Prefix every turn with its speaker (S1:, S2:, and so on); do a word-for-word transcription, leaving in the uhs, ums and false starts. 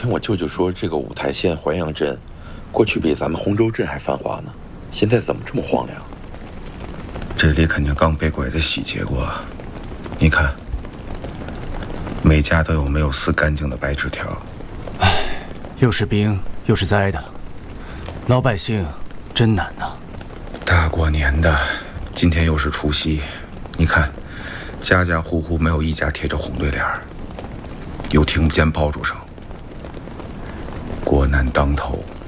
S1: 听我舅舅说，这个五台县淮阳镇，过去比咱们洪州镇还繁华呢，现在怎么这么荒凉？
S2: 这里肯定刚被鬼子洗劫过，你看，每家都有没有撕干净的白纸条。
S3: 唉，又是兵又是灾的，老百姓真难呐。
S2: 大过年的，今天又是除夕，你看，家家户户没有一家贴着红对联，又听不见爆竹声。国难当头，